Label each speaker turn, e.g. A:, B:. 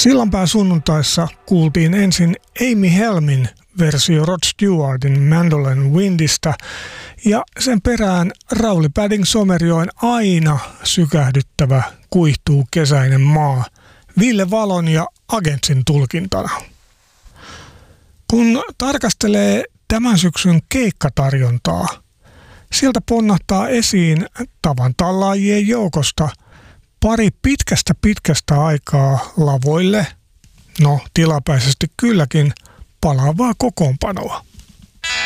A: Sillanpää sunnuntaissa kuultiin ensin Amy Helmin versio Rod Stewartin Mandolin Windistä ja sen perään Rauli Padding Somerjoen aina sykähdyttävä kuihtuu kesäinen maa Ville Valon ja Agentsin tulkintana. Kun tarkastelee tämän syksyn keikkatarjontaa, sieltä ponnahtaa esiin tavan tallaajien joukosta pari pitkästä aikaa lavoille, no tilapäisesti kylläkin, palaavaa kokoonpanoa.